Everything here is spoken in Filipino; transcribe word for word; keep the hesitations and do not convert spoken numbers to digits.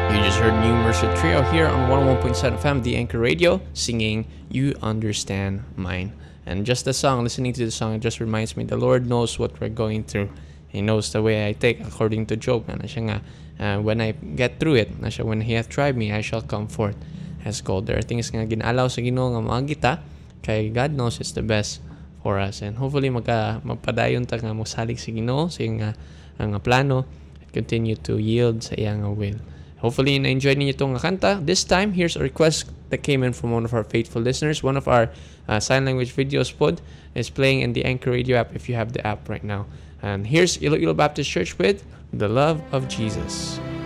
You just heard New Mercy Trio here on one oh one point seven F M, The Anchor Radio, singing You Understand Mine. And just the song, listening to the song, it just reminds me the Lord knows what we're going through. He knows the way I take, according to Job. Na siya nga, uh, when I get through it, na siya, when He hath tried me, I shall come forth as gold. There are things nga ginalaw sa Ginoo nga mga kita, kay God knows it's the best for us. And hopefully, magka, magpadayon ta nga mosalig sa Ginoo, sa iyang uh, plano, and continue to yield sa iyang will. Hopefully, na-enjoy ninyo itong kanta. This time, here's a request that came in from one of our faithful listeners. One of our uh, sign language videos pod is playing in the Anchor Radio app if you have the app right now. And here's Iloilo Baptist Church with The Love of Jesus.